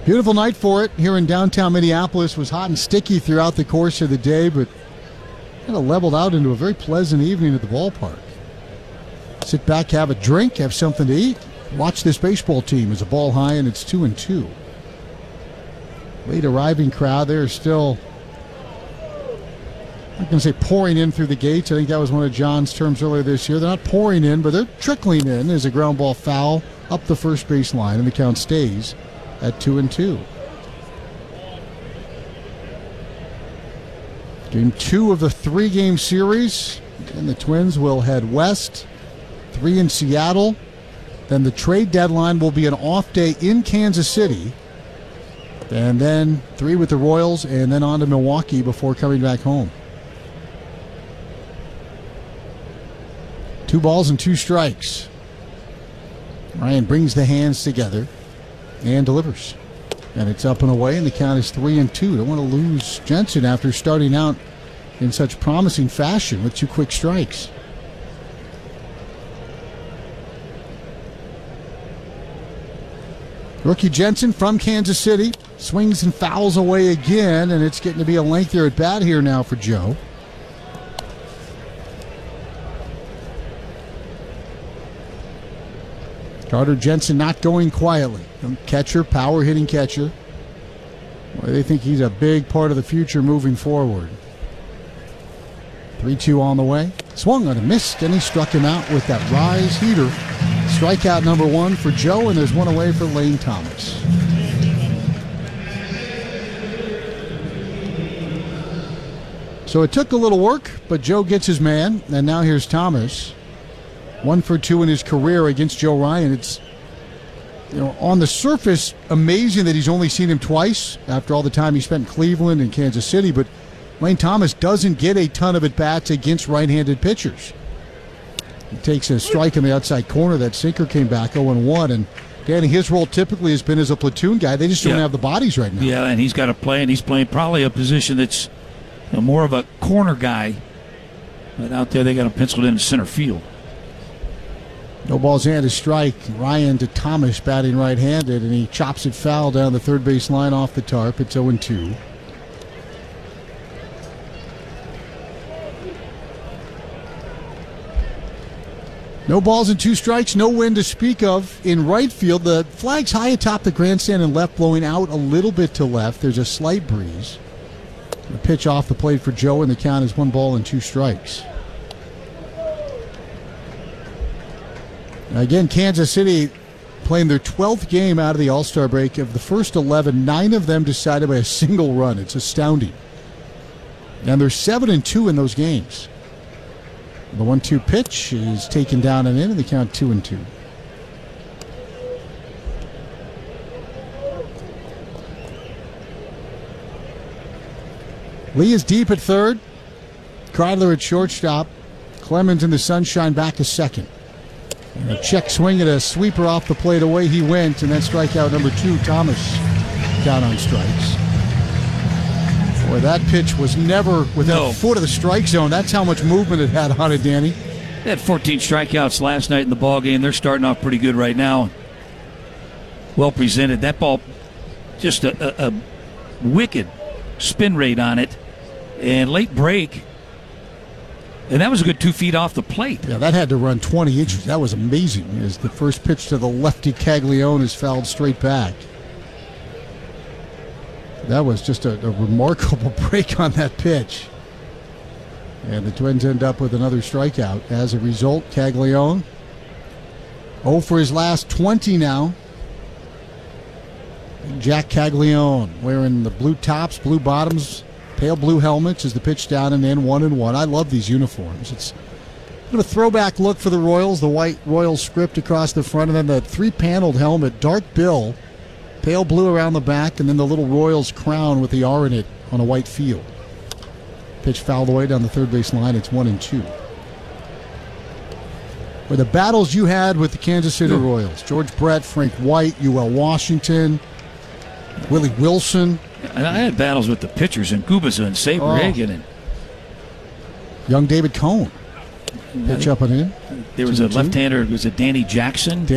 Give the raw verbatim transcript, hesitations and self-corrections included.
Beautiful night for it here in downtown Minneapolis. It was hot and sticky throughout the course of the day, but kind of leveled out into a very pleasant evening at the ballpark. Sit back, have a drink, have something to eat. Watch this baseball team as a ball high, and it's two and two. Late arriving crowd. They're still, I'm not going to say pouring in through the gates. I think that was one of John's terms earlier this year. They're not pouring in, but they're trickling in as a ground ball foul up the first base line, and the count stays at two and two. Game two of the three-game series, and the Twins will head west. Three in Seattle. Then the trade deadline will be an off day in Kansas City. And then three with the Royals, and then on to Milwaukee before coming back home. Two balls and two strikes. Ryan brings the hands together and delivers. And it's up and away, and the count is three and two. Don't want to lose Jensen after starting out in such promising fashion with two quick strikes. Rookie Jensen from Kansas City swings and fouls away again, and it's getting to be a lengthier at bat here now for Joe. Carter Jensen not going quietly. Catcher, power hitting catcher. Well, they think he's a big part of the future moving forward. three two on the way. Swung on a miss, and he struck him out with that rise heater. Strikeout number one for Joe, and there's one away for Lane Thomas. So it took a little work, but Joe gets his man, and now here's Thomas. One for two in his career against Joe Ryan. It's, you know, on the surface, amazing that he's only seen him twice after all the time he spent in Cleveland and Kansas City, but Lane Thomas doesn't get a ton of at-bats against right-handed pitchers. He takes a strike in the outside corner. That sinker came back oh and one, and Danny, his role typically has been as a platoon guy. They just don't yeah. have the bodies right now. Yeah, and he's got to play, and he's playing probably a position that's, you know, more of a corner guy. But out there, they got him penciled in center field. No balls and a strike. Ryan to Thomas batting right-handed, and he chops it foul down the third base line off the tarp. It's oh and two. No balls and two strikes, no wind to speak of in right field. The flag's high atop the grandstand and left, blowing out a little bit to left. There's a slight breeze. The pitch off the plate for Joe, and the count is one ball and two strikes. Again, Kansas City playing their twelfth game out of the All-Star break. Of the first eleven, nine of them decided by a single run. It's astounding. And they're seven and two in those games. The one two pitch is taken down and in, and the count two and two. Lee is deep at third. Kreidler at shortstop. Clemens in the sunshine back to second. And a check swing at a sweeper off the plate, away he went, and then strikeout number two. Thomas down on strikes. Boy, that pitch was never within no. a foot of the strike zone. That's how much movement it had on it, Danny. They had fourteen strikeouts last night in the ball game. They're starting off pretty good right now. Well presented. That ball, just a, a, a wicked spin rate on it. And late break. And that was a good two feet off the plate. Yeah, that had to run twenty inches. That was amazing. As the first pitch to the lefty Caglione is fouled straight back. That was just a, a remarkable break on that pitch. And the Twins end up with another strikeout. As a result, Caglione oh for his last twenty now. Jack Caglione wearing the blue tops, blue bottoms, pale blue helmets as the pitch down and in, one and one. I love these uniforms. It's kind of a throwback look for the Royals, the white Royals script across the front, and then the three-paneled helmet, dark bill, pale blue around the back, and then the little Royals crown with the R in it on a white field. Pitch fouled away down the third base line. It's one and two. Were the battles you had with the Kansas City Royals? George Brett, Frank White, U L Washington, Willie Wilson. And I had battles with the pitchers and Gubasa and Saberhagen. Oh. And young David Cohn. Pitch up and in. There was a left-hander. Was it Danny Jackson?